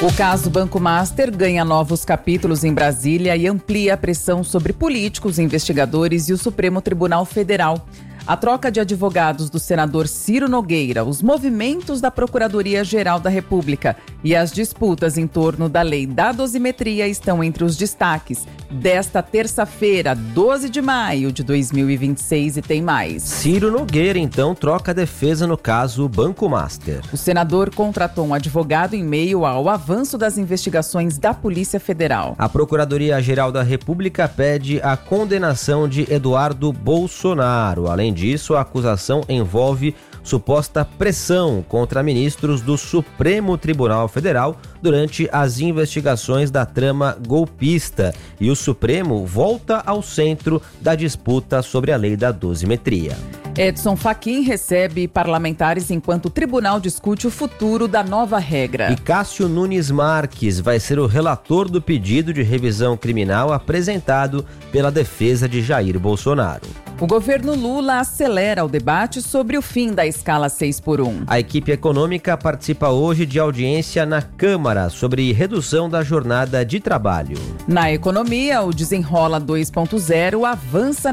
O caso Banco Master ganha novos capítulos em Brasília e amplia a pressão sobre políticos, investigadores e o Supremo Tribunal Federal. A troca de advogados do senador Ciro Nogueira, os movimentos da Procuradoria-Geral da República e as disputas em torno da lei da dosimetria estão entre os destaques desta terça-feira, 12 de maio de 2026, e tem mais. Ciro Nogueira, então, troca a defesa no caso Banco Master. O senador contratou um advogado em meio ao avanço das investigações da Polícia Federal. A Procuradoria-Geral da República pede a condenação de Eduardo Bolsonaro. Além disso, a acusação envolve suposta pressão contra ministros do Supremo Tribunal Federal durante as investigações da trama golpista. E o Supremo volta ao centro da disputa sobre a lei da dosimetria. Edson Fachin recebe parlamentares enquanto o tribunal discute o futuro da nova regra. E Cássio Nunes Marques vai ser o relator do pedido de revisão criminal apresentado pela defesa de Jair Bolsonaro. O governo Lula acelera o debate sobre o fim da escala 6x1. A equipe econômica participa hoje de audiência na Câmara sobre redução da jornada de trabalho. Na economia, o Desenrola 2.0 avança